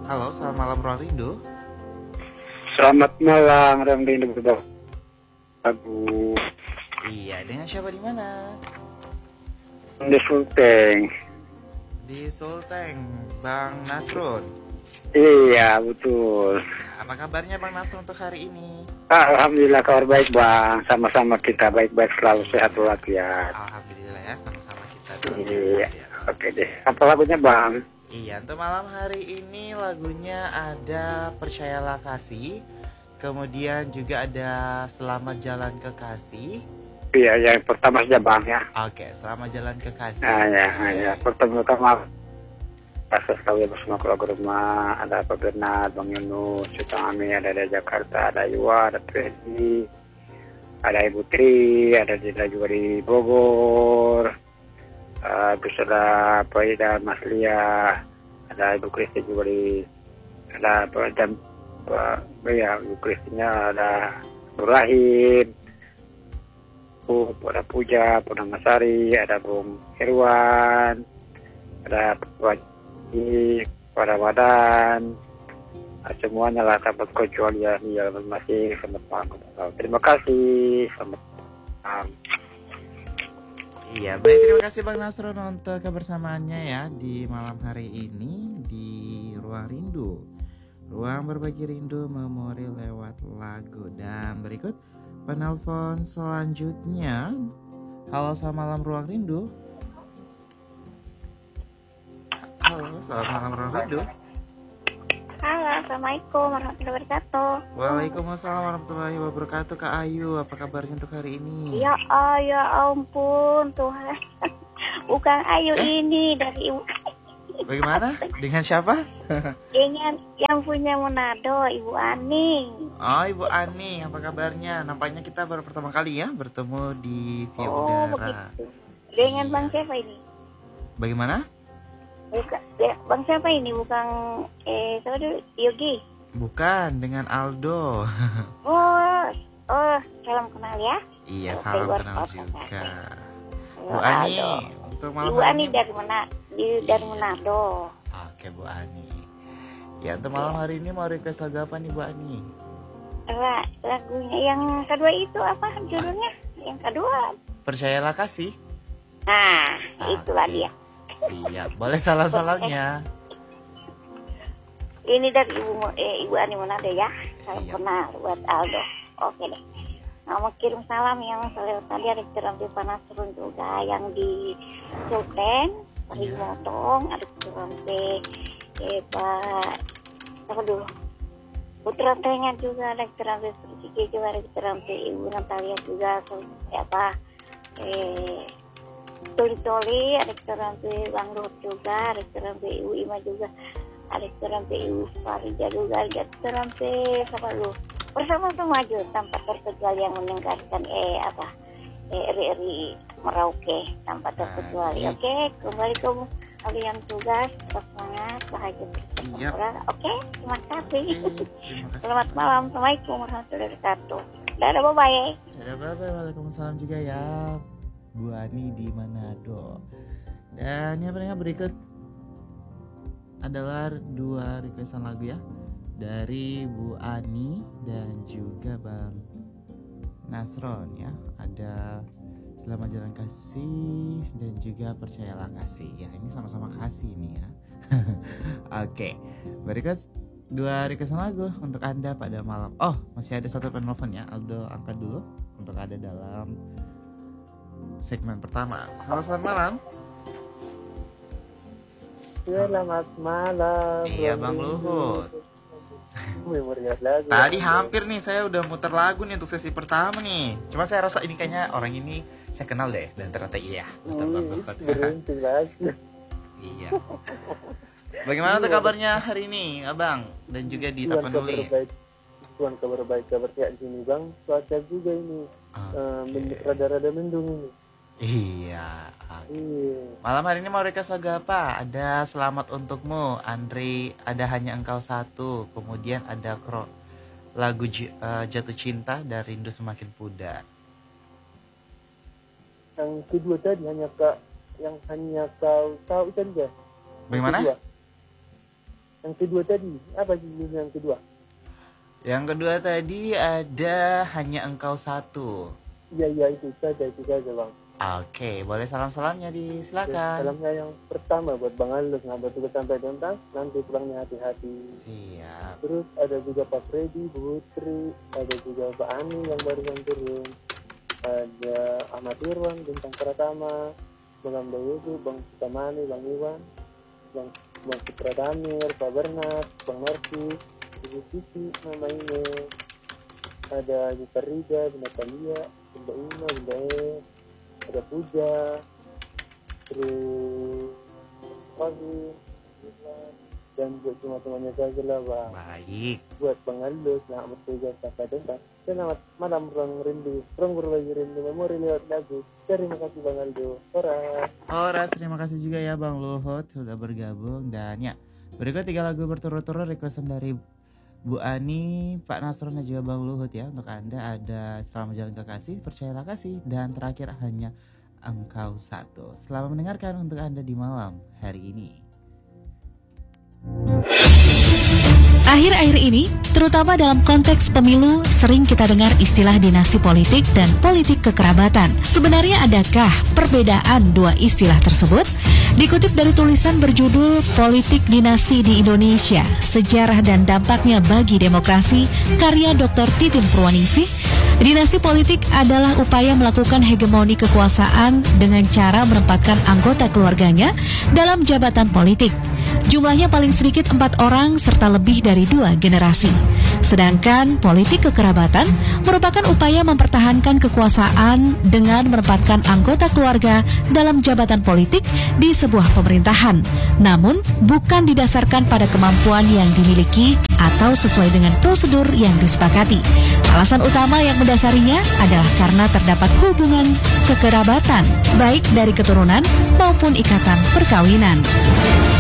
Halo, selamat malam Ruang Rindu. Selamat malam, Ruang Rindu berbau lagu Iya, dengan siapa di mana? di Sulteng. Di Sulteng, Bang Nasrun. Iya, betul. Apa kabarnya Bang Nasrun untuk hari ini? Alhamdulillah kabar baik, Bang. Sama-sama kita baik-baik, selalu sehat walafiat. Alhamdulillah ya, sama-sama kita. Iya, Ya. oke deh. Apa lagunya, Bang? Iya, untuk malam hari ini lagunya ada Percayalah Kasih. Kemudian juga ada Selamat Jalan ke Kasih. Iya, yang pertama saja, Bang, ya. Oke, Selamat Jalan ke Kasih. Ya. Pertama kasus kawin bersama keluarga rumah, ada Pak Bernard, Bang Yunus, Cutang Ami, ada dari Jakarta, ada Iwa, ada Tracy, ada Ibu Tri, ada juga di Bogor, terus ada Pak Ida, Mas Lia, ada Ibu Kristi juga ada Pak Jam, Ibu Kristinya, ada Nurahim, ada Puja, Purnamasari, ada Bung Irwan, ada Pak pada badan semuanya lah tanpa kecualian ya masih selamat malam. Terima kasih, selamat malam. Iya, baik, terima kasih Bang Nasrun untuk kebersamaannya ya di malam hari ini di Ruang Rindu. Ruang berbagi rindu memori lewat lagu. Dan berikut penelpon selanjutnya. Halo, selamat malam Ruang Rindu. Halo, selamat malam Ruang Rindu. Halo, Assalamualaikum warahmatullahi wabarakatuh. Waalaikumsalam warahmatullahi wabarakatuh. Kak Ayu, apa kabarnya untuk hari ini? Ya ampun Tuhan. Bukan Ayu ini dari Ibu. Bagaimana? Dengan siapa? Dengan yang punya Manado, Ibu Ani. Oh, Ibu Ani, apa kabarnya? Nampaknya kita baru pertama kali ya bertemu di via udara. Begitu. Dengan Bang siapa ini? Bagaimana? Bukan, ya, Bang siapa ini? Bukan Yogi. Bukan, dengan Aldo. Salam kenal ya. Iya, Oke, salam buat kenal Pak. juga. Halo, Bu Ani, Aldo. untuk malam Ibu hari Ani ini. dari Manado. Oke, Bu Ani. Ya, untuk malam hari ini mau request lagu apa nih, Bu Ani? Lagunya yang kedua itu apa judulnya? Yang kedua. Percayalah Kasih. Nah, itulah Oke. dia. Siap, boleh salam-salamnya. Ini dari Ibu Ani Manado ya. Salam Siap. kenal buat Aldo. Oke deh. Nah, mau kirim salam yang selalu tadi ada kirim di Panasrun juga, yang di Sultan, Pak Iya. Motong, ada kirim Pak apa dulu? Putra Tengan juga ada kirim Suci juga, ada kirim Ibu Natalia juga, Toli, ada kirim Bang Lut juga, ada kirim Ibu Ima juga, ada kirim Ibu Farija juga, ada kirim siapa lu? Bersama maju tanpa terkecuali yang mendengarkan RRI Merauke tanpa terkecuali. Baik. Oke, kembali ke kalian tugas, semangat, bahagia Siap. bersama. Oke, terima kasih. Terima kasih. Selamat malam, assalamualaikum warahmatullahi wabarakatuh. Dadah, bye-bye. Dadah, bye-bye. Waalaikumsalam juga ya, Bu Ani di Manado. Dan yang paling berikut adalah 2 requestan lagu ya, dari Bu Ani dan juga Bang Nasron ya. Ada Selamat Jalan Kasih dan juga Percayalah Kasih. Ya, ini sama-sama kasih ini ya. Oke, berikut 2 requestan lagu untuk Anda pada malam. Oh, masih ada 1 penelpon ya. Aldo angkat dulu untuk ada dalam segmen pertama. Halo, selamat malam. Selamat malam. Iya, Bang Luhut. Lagu. Tadi hampir nih saya udah muter lagu nih untuk sesi pertama nih. Cuma saya rasa ini kayaknya orang ini saya kenal deh, dan ternyata iya. Betul banget. Beruntung lagi. Iya. Bagaimana tuh kabarnya hari ini, Abang? Dan juga di Tapanuli. Tuhan kabar baik, kabar sehat sini, Bang. Cuaca juga ini rada-rada mendung ini. Iya. Oke. Iya. Malam hari ini mau request lagu apa? Ada Selamat Untukmu, Andre, ada Hanya Engkau Satu, kemudian ada lagu Jatuh Cinta dan Rindu Semakin Pudar. Yang kedua tadi hanya kau tahu saja. Bagaimana? Yang kedua tadi, apa judul yang kedua? Yang kedua tadi ada Hanya Engkau Satu. Iya, itu saja Bang. Oke, boleh salam-salamnya silakan. Salamnya yang pertama buat Bang Alus, ngabar tugas sampai tuntas, nanti pulangnya hati-hati. Siap. Terus ada juga Pak Freddy, Bu Putri, ada juga Pak Ani yang barusan turun, ada Ahmad Irwan, Bintang Pratama, Bang Amda Yusuf, Bang Sutamani, Bang Iwan, Bang Putra Damir, Pak Bernard, Bang Narsi, Ibu Siti, Mama Ine, ada Yusuf Rida, Bunda Talia, Bunda Ima, Bunda ada Puja, terus Pagi, dan buat teman-temannya saja lah Bang. Baik. Buat Bang Alus, selamat bertugas sampai tuntas. Selamat malam Ruang Rindu, Ruang Berbagi Rindu, memori lewat lagu. Terima kasih Bang Aldo. Horas, terima kasih juga ya Bang Luhut sudah bergabung. Dan ya, berikut 3 lagu berturut-turut requestan dari Bu Ani, Pak Nasron dan juga Bang Luhut ya. Untuk Anda ada Selamat Jalan Kekasih, Percayalah Kasih, dan terakhir Hanya Engkau Satu. Selamat mendengarkan untuk Anda di malam hari ini. Akhir-akhir ini, terutama dalam konteks pemilu, sering kita dengar istilah dinasti politik dan politik kekerabatan. Sebenarnya adakah perbedaan dua istilah tersebut? Dikutip dari tulisan berjudul Politik Dinasti di Indonesia, Sejarah dan Dampaknya bagi Demokrasi, karya Dr. Titin Purwaningsih, dinasti politik adalah upaya melakukan hegemoni kekuasaan dengan cara menempatkan anggota keluarganya dalam jabatan politik. Jumlahnya paling sedikit 4 orang serta lebih dari 2 generasi. Sedangkan politik kekerabatan merupakan upaya mempertahankan kekuasaan dengan menempatkan anggota keluarga dalam jabatan politik di sebuah pemerintahan, namun bukan didasarkan pada kemampuan yang dimiliki atau sesuai dengan prosedur yang disepakati. Alasan utama yang mendasarinya adalah karena terdapat hubungan kekerabatan, baik dari keturunan maupun ikatan perkawinan.